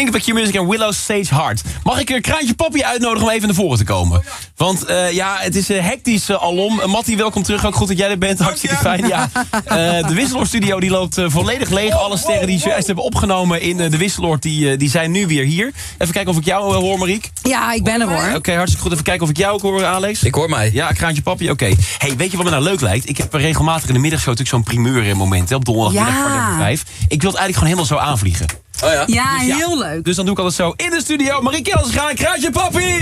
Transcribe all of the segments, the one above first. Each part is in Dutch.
Pink bij Q-Music en Willow Sage Heart. Mag ik Kraantje Papi uitnodigen om even naar voren te komen? Want het is hectisch alom. Mattie, welkom terug. Ook goed dat jij er bent. Hartstikke fijn. Ja. De Wisseloord-studio die loopt volledig leeg. Alle sterren die juist hebben opgenomen in de Wisseloord, die zijn nu weer hier. Even kijken of ik jou hoor, Mariek. Ja, ik ben er hoor. Oké, hartstikke goed. Even kijken of ik jou ook hoor, Alex. Ik hoor mij. Ja, Kraantje Papi, oké. Hey, weet je wat me nou leuk lijkt? Ik heb regelmatig in de middagshow natuurlijk zo'n primeur moment. Op donderdagmiddag 4:05. Ik wil het eigenlijk gewoon helemaal zo aanvliegen. Oh ja? Ja, heel leuk. Dus dan doe ik altijd zo in de studio. Marieke Elsinga en Kraantje Papi!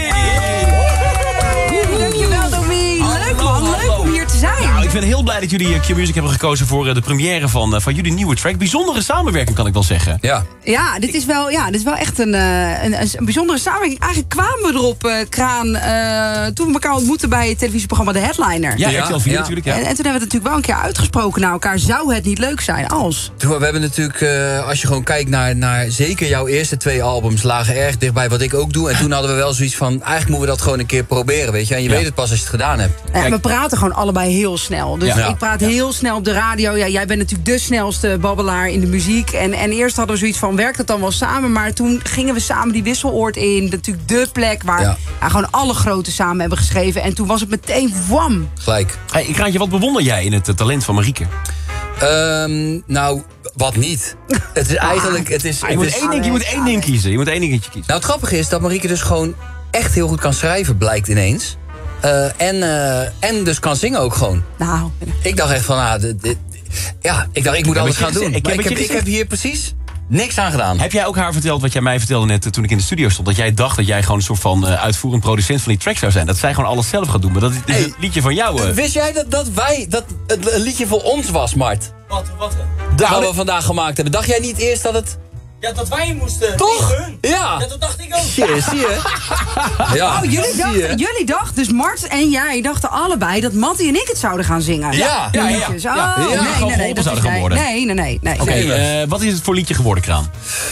Dankjewel, Domie. Leuk man, leuk om hier te zijn. Nou, ik ben heel blij dat jullie Q-Music hebben gekozen voor de première van jullie nieuwe track. Bijzondere samenwerking, kan ik wel zeggen. Ja, Dit is wel echt een bijzondere samenwerking. Eigenlijk kwamen we erop, Kraan, toen we elkaar ontmoetten bij het televisieprogramma De Headliner. Ja, RTL 4 natuurlijk. Ja. En toen hebben we het natuurlijk wel een keer uitgesproken naar elkaar. Zou het niet leuk zijn als? we hebben natuurlijk, als je gewoon kijkt naar zeker jouw eerste 2 albums, lagen erg dichtbij wat ik ook doe. En toen hadden we wel zoiets van, eigenlijk moeten we dat gewoon een keer proberen, weet je. En je weet het pas als je het gedaan hebt. Ja, we praten gewoon allebei heel snel. Dus ik praat heel snel op de radio. Ja, jij bent natuurlijk de snelste babbelaar in de muziek. En eerst hadden we zoiets van, werkt het dan wel samen? Maar toen gingen we samen die Wisseloord in. Natuurlijk de plek waar gewoon alle grote samen hebben geschreven. En toen was het meteen wam. Gelijk. Hey, Kraantje, wat bewonder jij in het talent van Marieke? Nou, wat niet. Het is eigenlijk... Je moet één ding kiezen. Nou, het grappige is dat Marieke dus gewoon echt heel goed kan schrijven, blijkt ineens. En dus kan zingen ook gewoon. Nou. Ik dacht echt van, ik moet alles gaan doen. Ik heb hier precies niks aan gedaan. Heb jij ook haar verteld wat jij mij vertelde net toen ik in de studio stond? Dat jij dacht dat jij gewoon een soort van uitvoerend producent van die track zou zijn. Dat zij gewoon alles zelf gaat doen. Maar dat is het liedje van jou. Wist jij dat het liedje voor ons was, Mart? Wat? Dat we vandaag gemaakt hebben. Dacht jij niet eerst dat het... Ja, dat wij moesten. Toch? Ja. Ja, dat dacht ik ook. Zie je? Ja. Oh, jullie dachten, dus Mart en jij dachten allebei dat Mattie en ik het zouden gaan zingen. Ja. Nee, dat zouden gaan worden. Nee. Oké, wat is het voor liedje geworden, Kraan?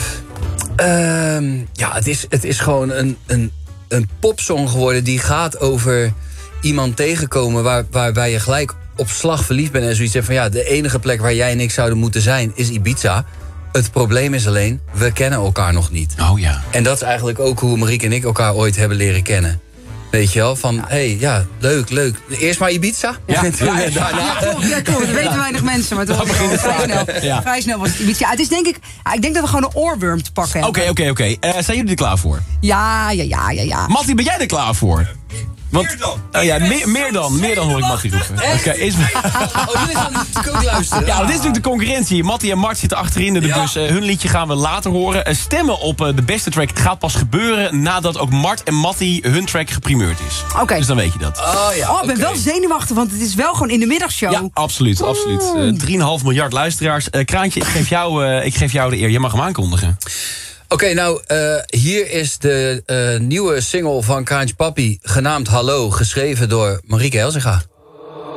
Het is gewoon een popsong geworden die gaat over iemand tegenkomen waarbij je gelijk op slag verliefd bent en zoiets zegt van de enige plek waar jij en ik zouden moeten zijn is Ibiza. Het probleem is alleen, we kennen elkaar nog niet. Oh ja. En dat is eigenlijk ook hoe Marieke en ik elkaar ooit hebben leren kennen. Weet je wel, van leuk. Eerst maar Ibiza. Ja, klopt. Dat weten weinig mensen, maar toch vrij snel was het Ibiza. Ja, het is denk ik denk dat we gewoon een oorworm te pakken hebben. Oké. Zijn jullie er klaar voor? Ja. Mattie, ben jij er klaar voor? Meer dan. Meer dan hoor ik Mattie roepen. Jullie gaan natuurlijk ook luisteren. Ja, dit is natuurlijk de concurrentie. Mattie en Mart zitten achterin in de bus. Hun liedje gaan we later horen. Stemmen op de beste track gaat pas gebeuren nadat ook Mart en Mattie hun track geprimeurd is. Oké. Dus dan weet je dat. Ik ben wel zenuwachtig, want het is wel gewoon in de middagshow. Ja, absoluut. 3,5 miljard luisteraars. Kraantje, ik geef jou de eer. Je mag hem aankondigen. Oké, hier is de nieuwe single van Kraantje Papi, genaamd Hallo, geschreven door Marieke Elsinga.